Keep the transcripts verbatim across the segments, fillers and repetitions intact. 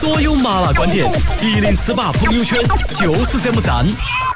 所有麻辣观点，一零四八朋友圈就是这么赞。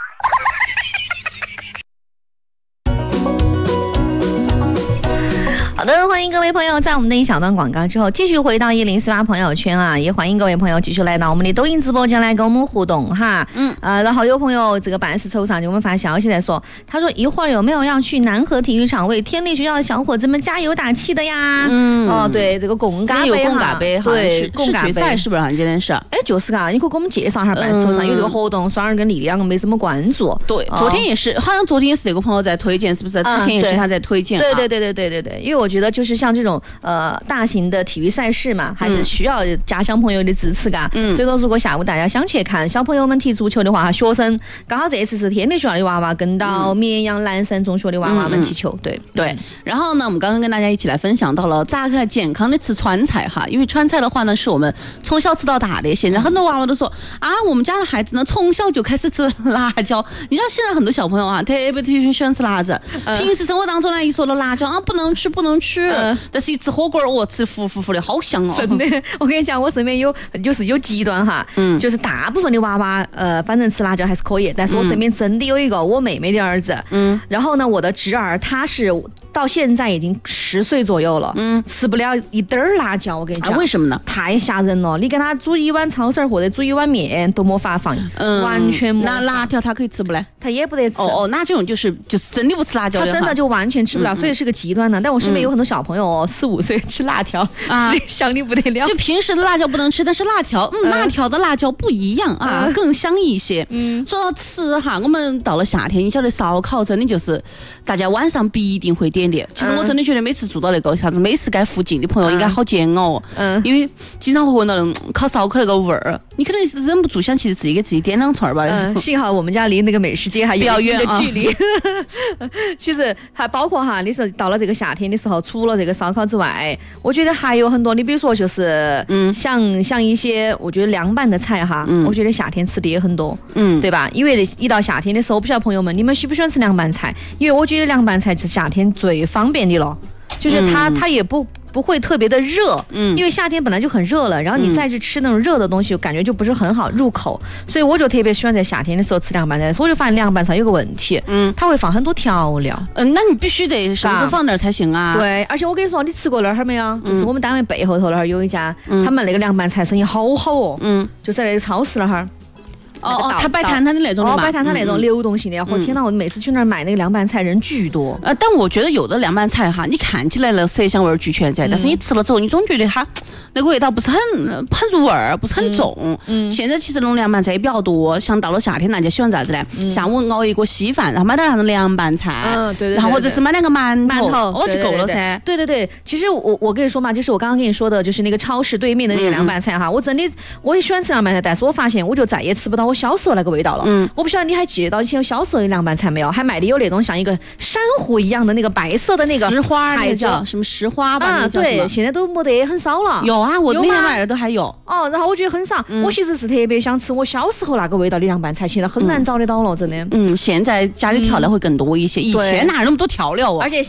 好的，欢迎各位朋友在我们的一小段广告之后继续回到一零四八朋友圈啊，也欢迎各位朋友继续来到我们的抖音直播间来跟我们互动哈。嗯，呃，然后有朋友这个办事处上给我们发消息在说，他说一会儿有没有要去南河体育场为天理学校的小伙子们加油打气的呀？嗯，哦，对，这个贡嘎杯有贡嘎杯， 对， 贡嘎杯是决赛是不是？今天是？ 哎，就是嘎，你可以给我们介绍一下办事处上有这个活动，双儿跟丽丽两个没什么关注。 对，昨天也是，好像昨天也是有个朋友在推荐，是不是？之前也是他在推荐。 对对对对对对对，因为我觉得就是像这种。呃，大型的体育赛事嘛，还是需要家乡朋友的支持噶。嗯，所以说，如果下午大家想去看小朋友们踢足球的话，学生刚好这次是天理学校的娃娃跟到绵阳南山中学的娃娃们踢球，对对。然后呢，我们刚刚跟大家一起来分享到了咋个健康的吃川菜哈，因为川菜的话呢，是我们从小吃到大的。现在很多娃娃都说啊，我们家的孩子呢从小就开始吃辣椒。你知道现在很多小朋友啊，特别特别喜欢吃辣子。嗯、平时生活当中呢，一说到辣椒啊，不能吃，不能吃。嗯、但是一吃火锅哦，吃服服服的好香哦！ 真的，我跟你讲，我身边有就是有极端哈，嗯，就是大部分的娃娃呃，反正吃辣椒还是可以，但是我身边真的有一个我妹妹的儿子，嗯，然后呢，我的侄儿他是到现在已经十岁左右了，嗯，吃不了一点儿辣椒，我跟你讲， 啊、为什么呢？ 太吓人了！你给他煮一碗超市或者煮一碗面都没法放，嗯，完全没。 那辣条他可以吃不来， 他也不得吃。 哦哦，那这种就是就是真的不吃辣椒的， 他真的就完全吃不了，嗯、所以是个极端的。但我身边有很多小朋友哦，四五岁吃辣条啊，香的不得了。 就平时的辣椒不能吃，但是辣条，嗯，辣条的辣椒不一样啊，嗯、更香一些。嗯，说到吃哈，我们到了夏天，你晓得烧烤真的就是大家晚上必定会点的。其实我真的觉得每次住到那个啥子美食街附近的朋友应该好煎熬，嗯，因为经常会闻到那种烤烧烤那个味儿，你可能忍不住想其实自己给自己点两串吧。 嗯，幸好我们家离那个美食街还有一定的距离。啊、其实还包括哈，你是到了这个夏天的时候，除了这个烧烤之外，我觉得还有很多。你比如说就是嗯，像像一些我觉得凉拌的菜哈，嗯、我觉得夏天吃的也很多，嗯，对吧？因为一到夏天的时候，不晓得朋友们你们喜不喜欢吃凉拌菜？因为我觉得凉拌菜是夏天最方便的了，就是它、嗯、它也不。不会特别的热，嗯，因为夏天本来就很热了，然后你再去吃那种热的东西，感觉就不是很好入口，所以我就特别喜欢在夏天的时候吃凉拌菜。所以我就发现凉拌菜有个问题，嗯，它会放很多调料， 嗯，那你必须得什么都放点才行啊。 对，而且我跟你说，你吃过那儿没有？就是我们单位背后头那儿有一家，嗯、他们那个凉拌菜生意好好哦，嗯，就在那个超市那儿。 哦哦，他摆摊摊的那种的嘛， 摆摊摊那种流动性的。我天哪，我每次去那儿买那个凉拌菜人巨多。 呃，但我觉得有的凉拌菜哈，你看起来了色香味俱全在，但是你吃了之后，你总觉得它那个味道不是很很入味儿，不是很重。嗯。现在其实那种凉拌菜也比较多，像到了夏天大家喜欢啥子呢？下午熬一锅稀饭，然后买点啥子凉拌菜，嗯，对对。然后或者是买两个馒头，哦就够了噻。 对对对，其实我我跟你说嘛，就是我刚刚跟你说的，就是那个超市对面的那个凉拌菜哈，我真的我也喜欢吃凉拌菜，但是我发现我就再也吃不到我小时候那个味道了。嗯，我不晓得你还记得到以前小时候的凉拌菜没有？还买的有那种像一个珊瑚一样的那个白色的那个石花，那叫什么石花吧？ 啊，对，现在都没得，很少了。 有啊，我那天买的都还有。 哦，然后我觉得很少。嗯、我其实是特别想吃我小时候那个味道的凉拌菜，现在很难找得到了，真的。 嗯，现在家里调料会更多一些，以前哪那么多调料啊？ 而且。